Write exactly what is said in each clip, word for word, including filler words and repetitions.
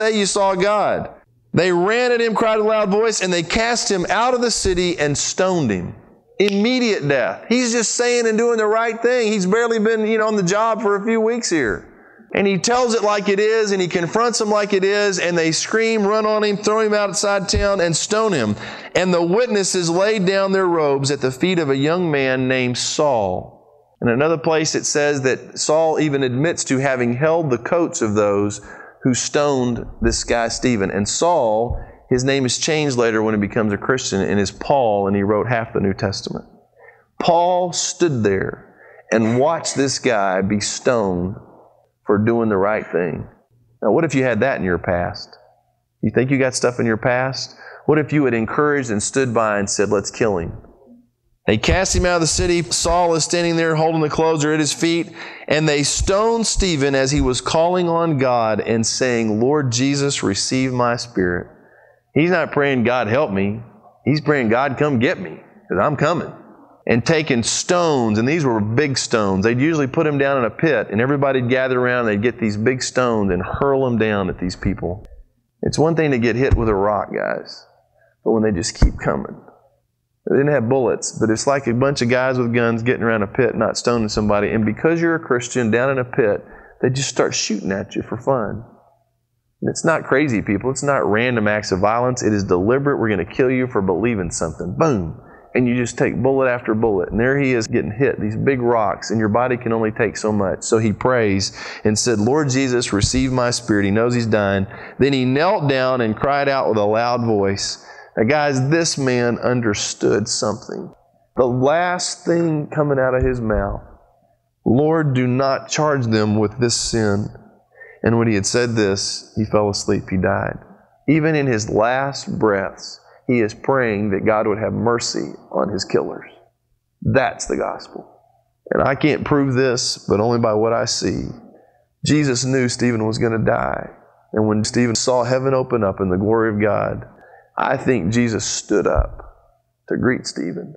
say you saw God. They ran at him, cried with a loud voice, and they cast him out of the city and stoned him. Immediate death. He's just saying and doing the right thing. He's barely been, you know, on the job for a few weeks here. And he tells it like it is, and he confronts them like it is, and they scream, run on him, throw him outside town, and stone him. And the witnesses laid down their robes at the feet of a young man named Saul. In another place it says that Saul even admits to having held the coats of those who stoned this guy Stephen. And Saul, his name is changed later when he becomes a Christian, and is Paul, and he wrote half the New Testament. Paul stood there and watched this guy be stoned for doing the right thing. Now, what if you had that in your past? You think you got stuff in your past? What if you had encouraged and stood by and said, let's kill him? They cast him out of the city. Saul is standing there holding the clothes are at his feet. And they stoned Stephen as he was calling on God and saying, Lord Jesus, receive my spirit. He's not praying, God, help me. He's praying, God, come get me, because I'm coming. And taking stones, and these were big stones. They'd usually put them down in a pit, and everybody'd gather around, and they'd get these big stones and hurl them down at these people. It's one thing to get hit with a rock, guys, but when they just keep coming. They didn't have bullets, but it's like a bunch of guys with guns getting around a pit, not stoning somebody, and because you're a Christian down in a pit, they just start shooting at you for fun. And it's not crazy, people. It's not random acts of violence. It is deliberate. We're going to kill you for believing something. Boom. And you just take bullet after bullet. And there he is getting hit, these big rocks, and your body can only take so much. So he prays and said, Lord Jesus, receive my spirit. He knows he's dying. Then he knelt down and cried out with a loud voice. Now guys, this man understood something. The last thing coming out of his mouth, Lord, do not charge them with this sin. And when he had said this, he fell asleep. He died. Even in his last breaths, he is praying that God would have mercy on his killers. That's the gospel. And I can't prove this, but only by what I see. Jesus knew Stephen was going to die. And when Stephen saw heaven open up in the glory of God, I think Jesus stood up to greet Stephen.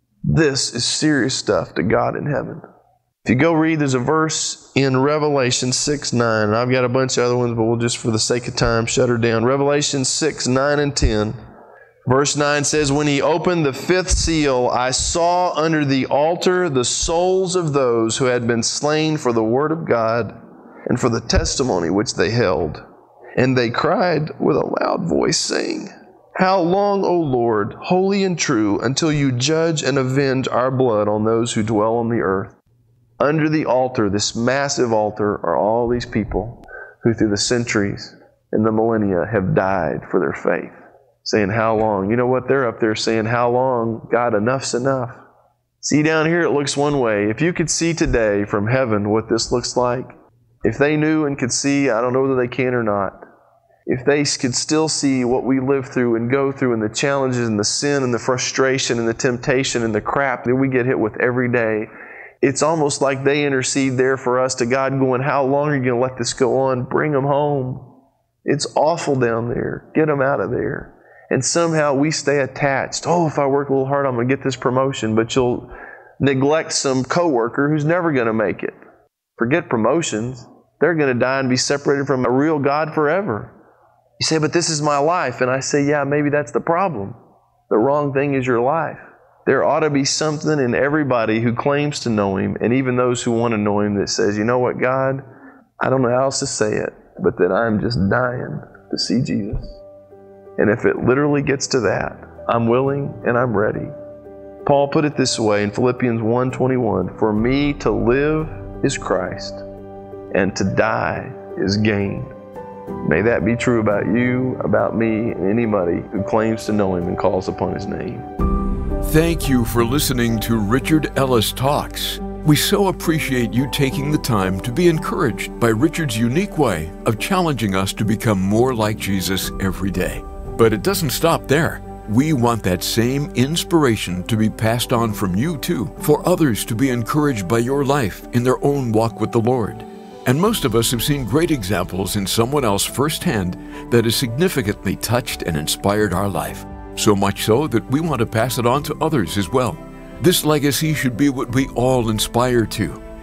This is serious stuff to God in heaven. If you go read, there's a verse in Revelation six nine. And I've got a bunch of other ones, but we'll just, for the sake of time, shut her down. Revelation six nine and ten. Verse nine says, when he opened the fifth seal, I saw under the altar the souls of those who had been slain for the word of God and for the testimony which they held. And they cried with a loud voice, saying, how long, O Lord, holy and true, until you judge and avenge our blood on those who dwell on the earth? Under the altar, this massive altar, are all these people who through the centuries and the millennia have died for their faith. Saying, how long? You know what? They're up there saying, how long? God, enough's enough. See, down here it looks one way. If you could see today from heaven what this looks like, if they knew and could see, I don't know whether they can or not, if they could still see what we live through and go through and the challenges and the sin and the frustration and the temptation and the crap that we get hit with every day, it's almost like they intercede there for us to God going, how long are you going to let this go on? Bring them home. It's awful down there. Get them out of there. And somehow we stay attached. Oh, if I work a little hard, I'm going to get this promotion. But you'll neglect some coworker who's never going to make it. Forget promotions. They're going to die and be separated from a real God forever. You say, but this is my life. And I say, yeah, maybe that's the problem. The wrong thing is your life. There ought to be something in everybody who claims to know Him, and even those who want to know Him, that says, you know what, God, I don't know how else to say it, but that I'm just dying to see Jesus. And if it literally gets to that, I'm willing and I'm ready. Paul put it this way in Philippians one twenty-one, for me to live is Christ, and to die is gain. May that be true about you, about me, and anybody who claims to know Him and calls upon His name. Thank you for listening to Richard Ellis Talks. We so appreciate you taking the time to be encouraged by Richard's unique way of challenging us to become more like Jesus every day. But it doesn't stop there. We want that same inspiration to be passed on from you too, for others to be encouraged by your life in their own walk with the Lord. And most of us have seen great examples in someone else firsthand that has significantly touched and inspired our life. So much so that we want to pass it on to others as well. This legacy should be what we all aspire to.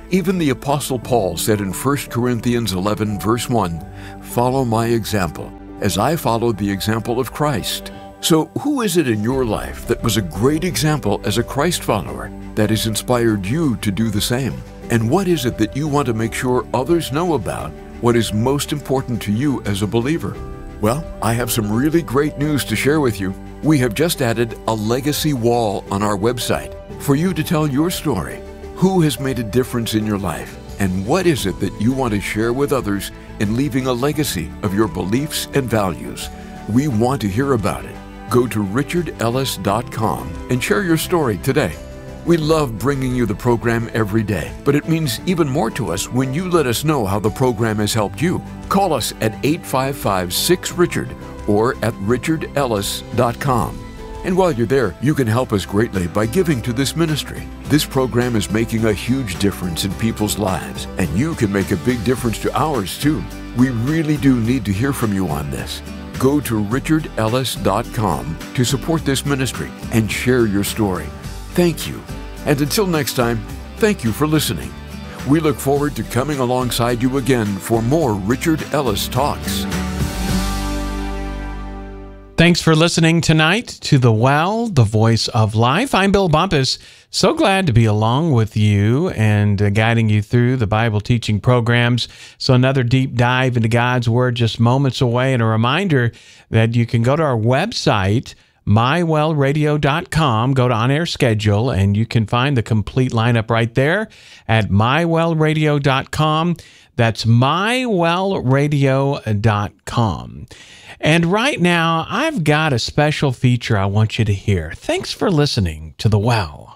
Even the Apostle Paul said in First Corinthians eleven, verse one, "Follow my example, as I followed the example of Christ." So who is it in your life that was a great example as a Christ follower that has inspired you to do the same? And what is it that you want to make sure others know about? What is most important to you as a believer? Well, I have some really great news to share with you. We have just added a legacy wall on our website for you to tell your story. Who has made a difference in your life? And what is it that you want to share with others in leaving a legacy of your beliefs and values? We want to hear about it. Go to richard ellis dot com and share your story today. We love bringing you the program every day, but it means even more to us when you let us know how the program has helped you. Call us at eight five five, six, Richard or at richard ellis dot com. And while you're there, you can help us greatly by giving to this ministry. This program is making a huge difference in people's lives, and you can make a big difference to ours too. We really do need to hear from you on this. Go to richard ellis dot com to support this ministry and share your story. Thank you. And until next time, thank you for listening. We look forward to coming alongside you again for more Richard Ellis Talks. Thanks for listening tonight to The Well, the Voice of Life. I'm Bill Bumpus. So glad to be along with you and uh, guiding you through the Bible teaching programs. So another deep dive into God's Word just moments away, and a reminder that you can go to our website, my well radio dot com, go to on-air schedule, and you can find the complete lineup right there at my well radio dot com. That's my well radio dot com. And right now, I've got a special feature I want you to hear. Thanks for listening to The Well.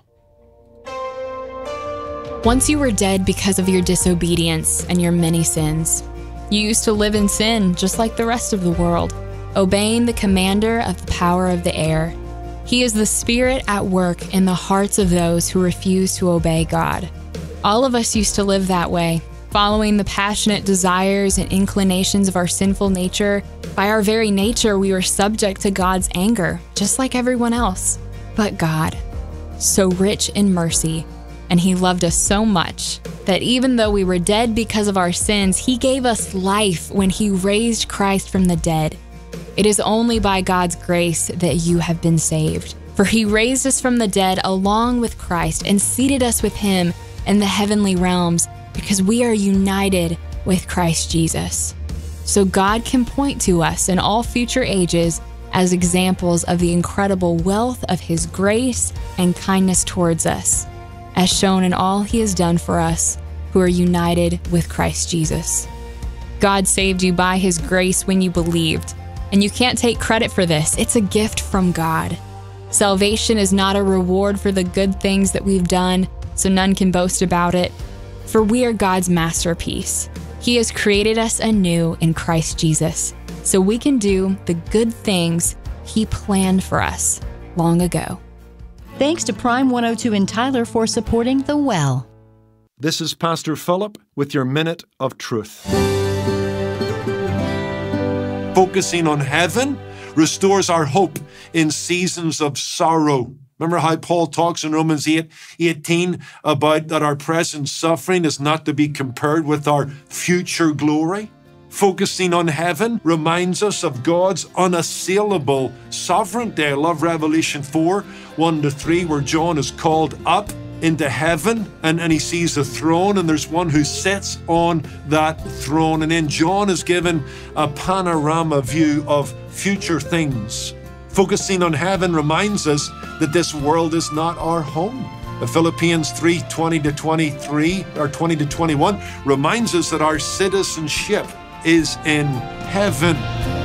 Once you were dead because of your disobedience and your many sins. You used to live in sin just like the rest of the world, obeying the commander of the power of the air. He is the Spirit at work in the hearts of those who refuse to obey God. All of us used to live that way, following the passionate desires and inclinations of our sinful nature. By our very nature, we were subject to God's anger, just like everyone else. But God, so rich in mercy, and He loved us so much that even though we were dead because of our sins, He gave us life when He raised Christ from the dead. It is only by God's grace that you have been saved. For He raised us from the dead along with Christ and seated us with Him in the heavenly realms, because we are united with Christ Jesus. So God can point to us in all future ages as examples of the incredible wealth of His grace and kindness towards us, as shown in all He has done for us who are united with Christ Jesus. God saved you by His grace when you believed, and you can't take credit for this. It's a gift from God. Salvation is not a reward for the good things that we've done, so none can boast about it. For we are God's masterpiece. He has created us anew in Christ Jesus, so we can do the good things He planned for us long ago. Thanks to Prime one oh two in Tyler for supporting The Well. This is Pastor Philip with your Minute of Truth. Focusing on heaven restores our hope in seasons of sorrow. Remember how Paul talks in Romans eight eighteen about that our present suffering is not to be compared with our future glory? Focusing on heaven reminds us of God's unassailable sovereignty. I love Revelation four, one to three, where John is called up into heaven and, and he sees a throne, and there's one who sits on that throne. And then John is given a panorama view of future things. Focusing on heaven reminds us that this world is not our home. The Philippians three twenty to twenty-three or twenty to twenty-one reminds us that our citizenship is in heaven.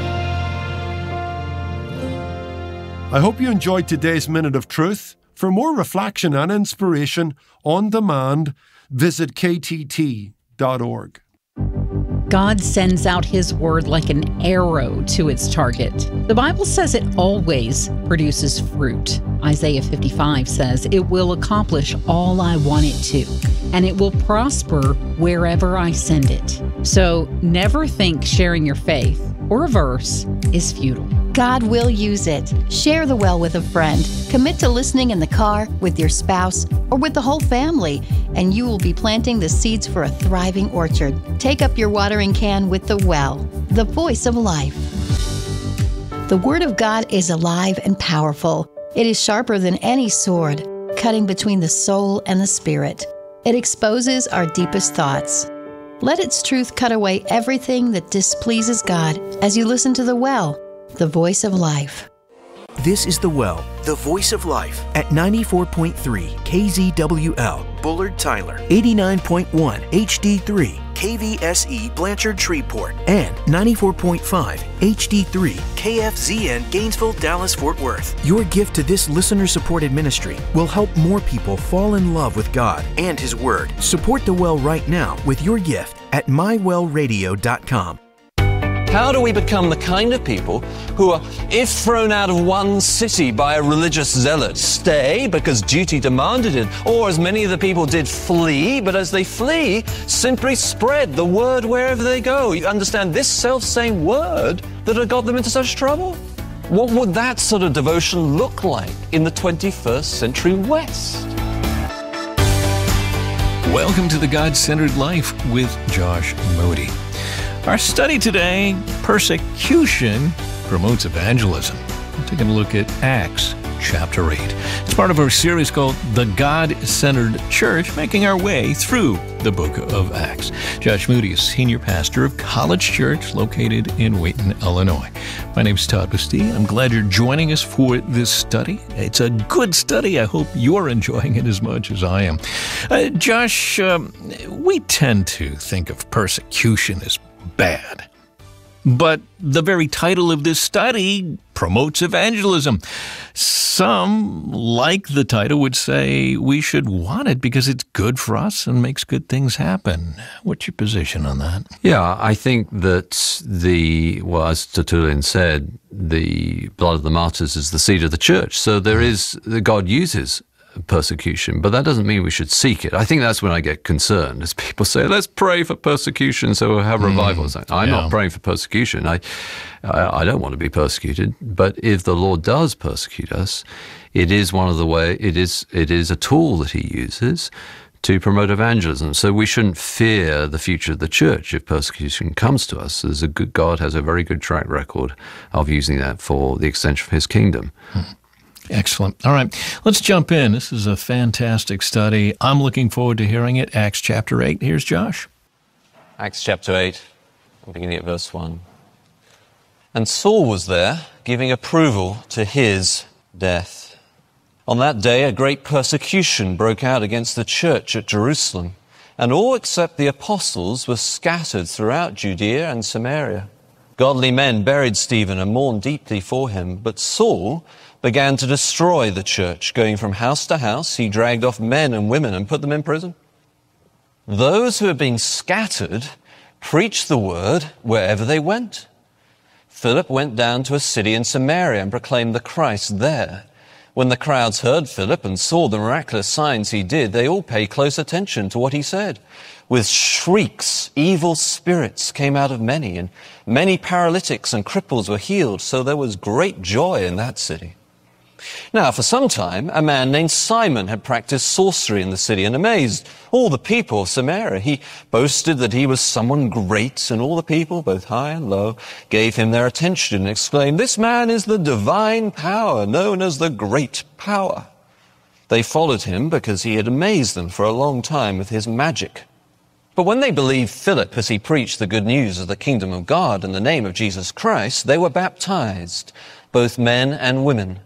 I hope you enjoyed today's Minute of Truth. For more reflection and inspiration on demand, visit k t t dot org. God sends out His word like an arrow to its target. The Bible says it always produces fruit. Isaiah fifty-five says it will accomplish all I want it to, and it will prosper wherever I send it. So never think sharing your faith or a verse is futile. God will use it. Share The Well with a friend. Commit to listening in the car, with your spouse, or with the whole family, and you will be planting the seeds for a thriving orchard. Take up your watering can with The Well, the voice of life. The Word of God is alive and powerful. It is sharper than any sword, cutting between the soul and the spirit. It exposes our deepest thoughts. Let its truth cut away everything that displeases God as you listen to The Well, the voice of life. This is The Well, the voice of life, at ninety-four point three K Z W L, Bullard Tyler, eighty-nine point one H D three K V S E Blanchard Shreveport, and ninety-four point five H D three K F Z N Gainesville, Dallas, Fort Worth. Your gift to this listener-supported ministry will help more people fall in love with God and His Word. Support The Well right now with your gift at my well radio dot com. How do we become the kind of people who are, if thrown out of one city by a religious zealot, stay because duty demanded it, or as many of the people did, flee, but as they flee, simply spread the word wherever they go? You understand, this self-same word that had got them into such trouble? What would that sort of devotion look like in the twenty-first century West? Welcome to the God-Centered Life with Josh Moody. Our study today, Persecution Promotes Evangelism. We're taking a look at Acts chapter eight. It's part of our series called The God-Centered Church, making our way through the book of Acts. Josh Moody is senior pastor of College Church located in Wayton, Illinois. My name is Todd Bastille. I'm glad you're joining us for this study. It's a good study. I hope you're enjoying it as much as I am. Uh, Josh, um, we tend to think of persecution as bad. But the very title of this study promotes evangelism. Some, like the title, would say we should want it because it's good for us and makes good things happen. What's your position on that? Yeah, I think that the, well, as Tertullian said, the blood of the martyrs is the seed of the church. So there is, God uses persecution, but that doesn't mean we should seek it. I think that's when I get concerned, as people say, let's pray for persecution so we'll have revivals. Mm, I'm yeah. not praying for persecution. I, I I don't want to be persecuted, but if the Lord does persecute us, it is one of the way, it is it is a tool that He uses to promote evangelism. So we shouldn't fear the future of the church if persecution comes to us. There's a good, God has a very good track record of using that for the extension of His kingdom. Hmm. Excellent. All right, let's jump in. This is a fantastic study. I'm looking forward to hearing it. Acts chapter eight. Here's Josh. Acts chapter eight, beginning at verse one. And Saul was there, giving approval to his death. On that day, a great persecution broke out against the church at Jerusalem, and all except the apostles were scattered throughout Judea and Samaria. Godly men buried Stephen and mourned deeply for him, but Saul began to destroy the church. Going from house to house, he dragged off men and women and put them in prison. Those who had been scattered preached the word wherever they went. Philip went down to a city in Samaria and proclaimed the Christ there. When the crowds heard Philip and saw the miraculous signs he did, they all paid close attention to what he said. With shrieks, evil spirits came out of many, and many paralytics and cripples were healed, so there was great joy in that city. Now, for some time, a man named Simon had practiced sorcery in the city and amazed all the people of Samaria. He boasted that he was someone great, and all the people, both high and low, gave him their attention and exclaimed, "This man is the divine power, known as the Great Power." They followed him because he had amazed them for a long time with his magic. But when they believed Philip as he preached the good news of the kingdom of God in the name of Jesus Christ, they were baptized, both men and women.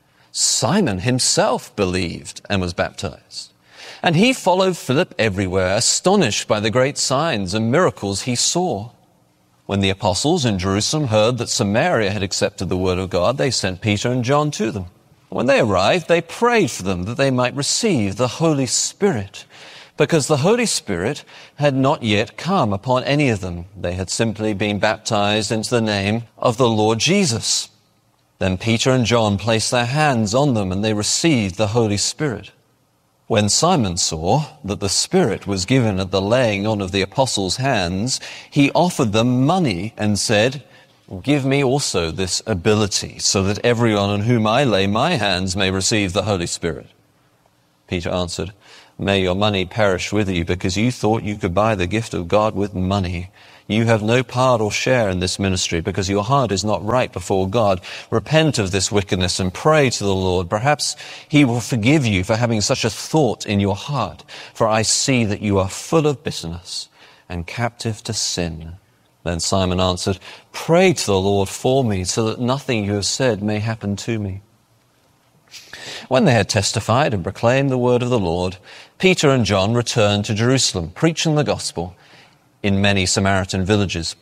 Simon himself believed and was baptized. And he followed Philip everywhere, astonished by the great signs and miracles he saw. When the apostles in Jerusalem heard that Samaria had accepted the word of God, they sent Peter and John to them. When they arrived, they prayed for them that they might receive the Holy Spirit, because the Holy Spirit had not yet come upon any of them. They had simply been baptized into the name of the Lord Jesus. Then Peter and John placed their hands on them, and they received the Holy Spirit. When Simon saw that the Spirit was given at the laying on of the apostles' hands, he offered them money and said, "Give me also this ability, so that everyone on whom I lay my hands may receive the Holy Spirit." Peter answered, May your money perish with you, because you thought you could buy the gift of God with money. You have no part or share in this ministry, because your heart is not right before God. Repent of this wickedness and pray to the Lord. Perhaps he will forgive you for having such a thought in your heart. For I see that you are full of bitterness and captive to sin. Then Simon answered, pray to the Lord for me, so that nothing you have said may happen to me. When they had testified and proclaimed the word of the Lord, Peter and John returned to Jerusalem, preaching the gospel in many Samaritan villages.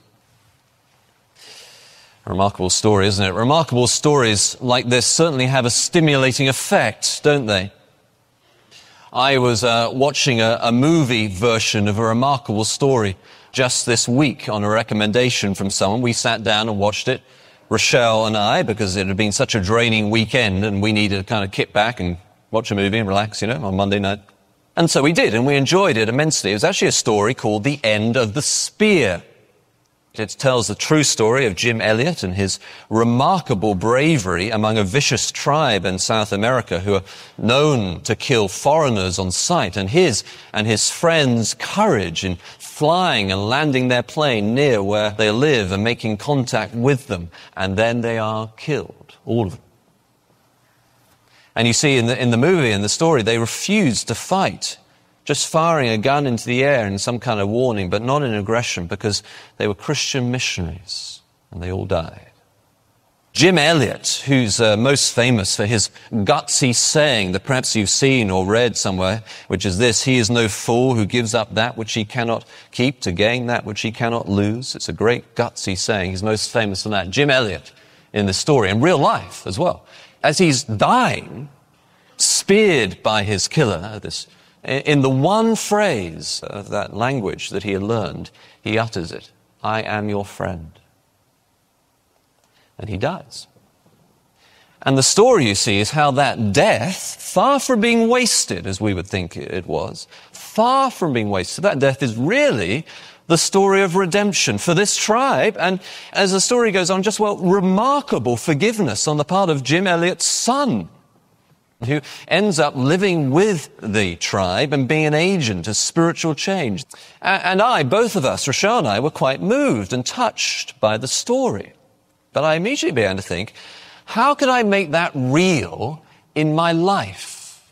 A remarkable story, isn't it? Remarkable stories like this certainly have a stimulating effect, don't they? I was uh, watching a, a movie version of a remarkable story just this week on a recommendation from someone. We sat down and watched it, Rochelle and I, because it had been such a draining weekend and we needed to kind of kick back and watch a movie and relax, you know, on Monday night. And so we did, and we enjoyed it immensely. It was actually a story called The End of the Spear. It tells the true story of Jim Elliot and his remarkable bravery among a vicious tribe in South America who are known to kill foreigners on sight, and his and his friends' courage in flying and landing their plane near where they live and making contact with them, and then they are killed, all of them. And you see in the, in the movie, in the story, they refused to fight, just firing a gun into the air in some kind of warning, but not in aggression, because they were Christian missionaries, and they all died. Jim Elliot, who's uh, most famous for his gutsy saying that perhaps you've seen or read somewhere, which is this: he is no fool who gives up that which he cannot keep to gain that which he cannot lose. It's a great gutsy saying. He's most famous for that. Jim Elliot in the story, in real life as well. As he's dying, speared by his killer, this, in the one phrase of that language that he had learned, he utters it: I am your friend. And he dies. And the story, you see, is how that death, far from being wasted, as we would think it was, far from being wasted, that death is really the story of redemption for this tribe. And as the story goes on, just, well, remarkable forgiveness on the part of Jim Elliot's son, who ends up living with the tribe and being an agent of spiritual change. And I, both of us, Rochelle and I, were quite moved and touched by the story. But I immediately began to think, how could I make that real in my life?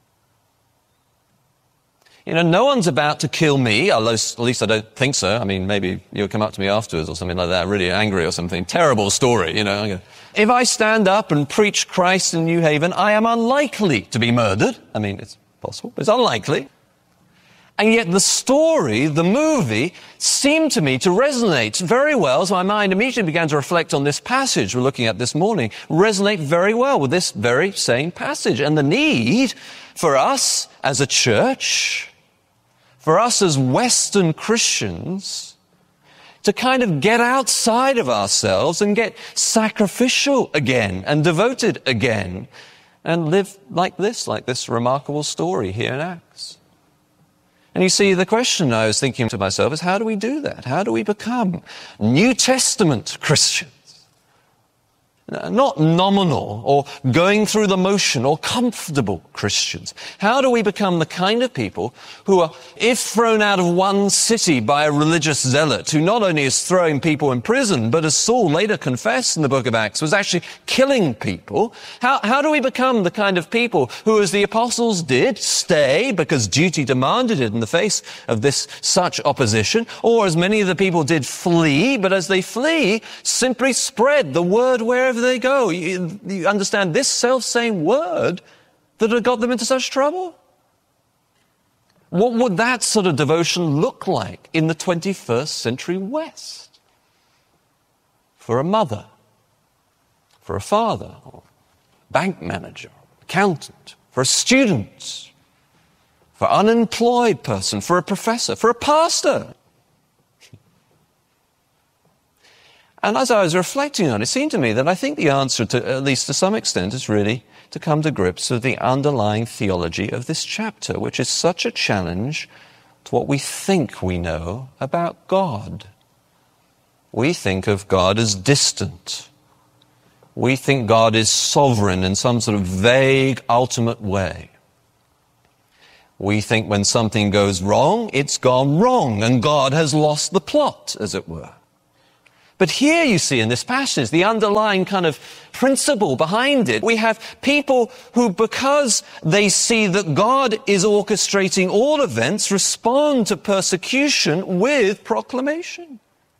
You know, no one's about to kill me, at least I don't think so. I mean, maybe you'll come up to me afterwards or something like that, really angry or something. Terrible story, you know. If I stand up and preach Christ in New Haven, I am unlikely to be murdered. I mean, it's possible, but it's unlikely. And yet the story, the movie, seemed to me to resonate very well. So my mind immediately began to reflect on this passage we're looking at this morning, resonate very well with this very same passage, and the need for us as a church, for us as Western Christians, to kind of get outside of ourselves and get sacrificial again and devoted again and live like this, like this remarkable story here in Acts. And you see, the question I was thinking to myself is, how do we do that? How do we become New Testament Christians? Not nominal or going through the motion or comfortable Christians. How do we become the kind of people who are, if thrown out of one city by a religious zealot who not only is throwing people in prison, but as Saul later confessed in the book of Acts, was actually killing people? How, how do we become the kind of people who, as the apostles did, stay because duty demanded it in the face of this such opposition, or as many of the people did, flee, but as they flee, simply spread the word wherever they go? You, you understand, this self-same word that had got them into such trouble? What would that sort of devotion look like in the twenty-first century West? For a mother, for a father, or bank manager, accountant, for a student, for an unemployed person, for a professor, for a pastor. And as I was reflecting on it, it seemed to me that I think the answer, to, at least to some extent, is really to come to grips with the underlying theology of this chapter, which is such a challenge to what we think we know about God. We think of God as distant. We think God is sovereign in some sort of vague, ultimate way. We think when something goes wrong, it's gone wrong, and God has lost the plot, as it were. But here you see in this passage the underlying kind of principle behind it. We have people who, because they see that God is orchestrating all events, respond to persecution with proclamation.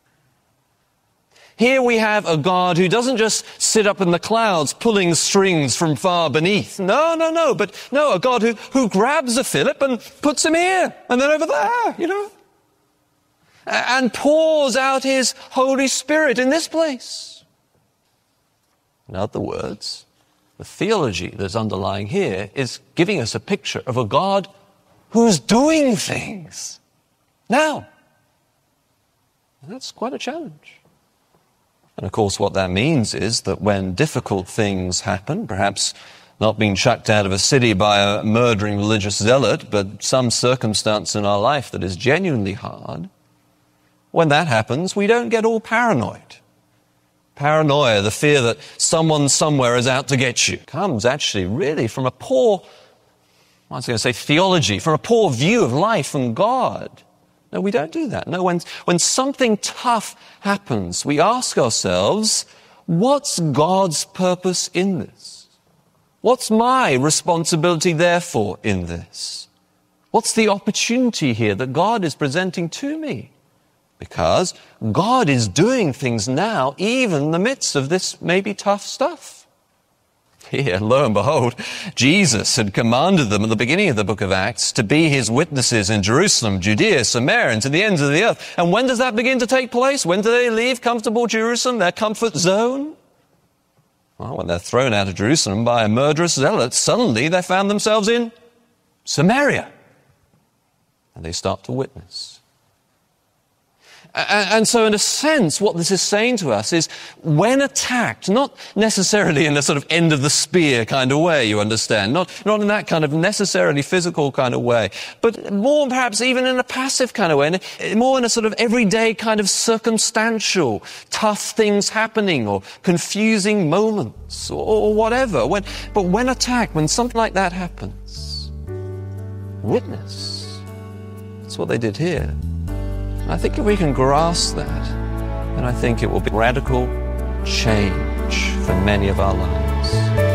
Here we have a God who doesn't just sit up in the clouds pulling strings from far beneath. No, no, no, but no, a God who, who grabs a Philip and puts him here and then over there, you know, and pours out his Holy Spirit in this place. In other words, the theology that's underlying here is giving us a picture of a God who's doing things now. And that's quite a challenge. And of course, what that means is that when difficult things happen, perhaps not being chucked out of a city by a murdering religious zealot, but some circumstance in our life that is genuinely hard, when that happens, we don't get all paranoid. Paranoia, the fear that someone somewhere is out to get you, comes actually really from a poor, I was going to say theology, from a poor view of life and God. No, we don't do that. No, when, when something tough happens, we ask ourselves, what's God's purpose in this? What's my responsibility, therefore, in this? What's the opportunity here that God is presenting to me? Because God is doing things now, even in the midst of this maybe tough stuff. Here, lo and behold, Jesus had commanded them at the beginning of the book of Acts to be his witnesses in Jerusalem, Judea, Samaria, and to the ends of the earth. And when does that begin to take place? When do they leave comfortable Jerusalem, their comfort zone? Well, when they're thrown out of Jerusalem by a murderous zealot, suddenly they found themselves in Samaria. And they start to witness. And so in a sense, what this is saying to us is when attacked, not necessarily in a sort of end of the spear kind of way, you understand, not, not in that kind of necessarily physical kind of way, but more perhaps even in a passive kind of way, more in a sort of everyday kind of circumstantial, tough things happening or confusing moments or, or whatever. When, but when attacked, when something like that happens, witness. That's what they did here. I think if we can grasp that, then I think it will be radical change for many of our lives.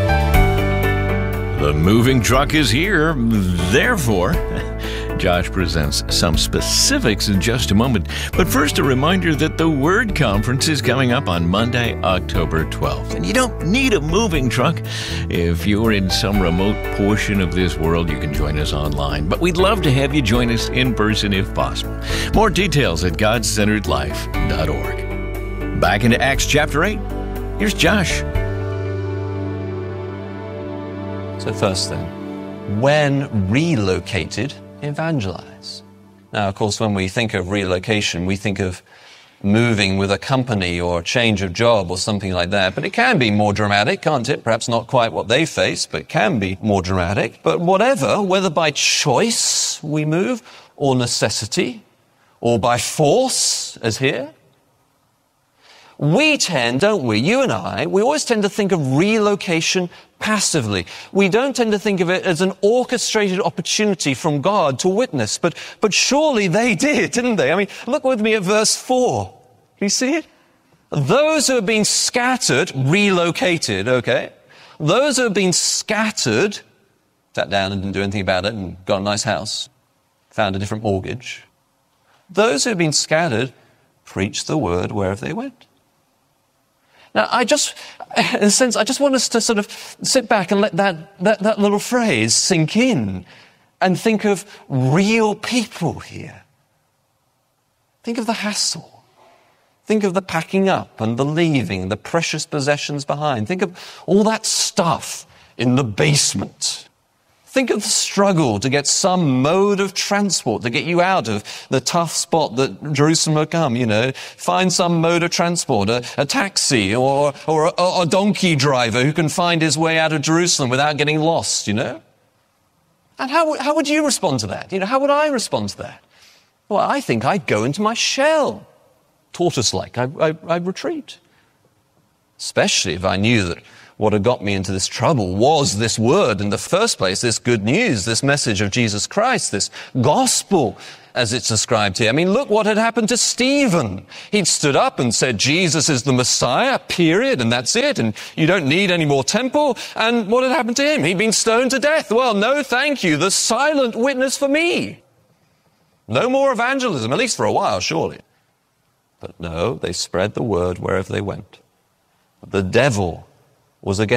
The moving truck is here, therefore, Josh presents some specifics in just a moment. But first, a reminder that the Word Conference is coming up on Monday, October twelfth. And you don't need a moving truck. If you're in some remote portion of this world, you can join us online. But we'd love to have you join us in person if possible. More details at god centered life dot org. Back into Acts chapter eight. Here's Josh. So first then, when relocated, evangelize. Now, of course, when we think of relocation, we think of moving with a company or a change of job or something like that. But it can be more dramatic, can't it? Perhaps not quite what they face, but it can be more dramatic. But whatever, whether by choice we move, or necessity, or by force, as here, we tend, don't we, you and I, we always tend to think of relocation passively. We don't tend to think of it as an orchestrated opportunity from God to witness. But, but surely they did, didn't they? I mean, look with me at verse four. Do you see it? Those who have been scattered, relocated, okay? Those who have been scattered, sat down and didn't do anything about it and got a nice house, found a different mortgage. Those who have been scattered preached the word wherever they went. Now, I just, in a sense, I just want us to sort of sit back and let that, that, that little phrase sink in and think of real people here. Think of the hassle. Think of the packing up and the leaving, the precious possessions behind. Think of all that stuff in the basement. Think of the struggle to get some mode of transport to get you out of the tough spot that Jerusalem had come, you know. Find some mode of transport, a, a taxi or, or a, a donkey driver who can find his way out of Jerusalem without getting lost, you know. And how, how would you respond to that? You know, how would I respond to that? Well, I think I'd go into my shell. Tortoise-like, I, I, I'd retreat. especially if I knew that what had got me into this trouble was this word in the first place, this good news, this message of Jesus Christ, this gospel as it's described here. I mean, look what had happened to Stephen. He'd stood up and said, Jesus is the Messiah, period, and that's it, and you don't need any more temple. And what had happened to him? He'd been stoned to death. Well, no, thank you. The silent witness for me. No more evangelism, at least for a while, surely. But no, they spread the word wherever they went. The devil was against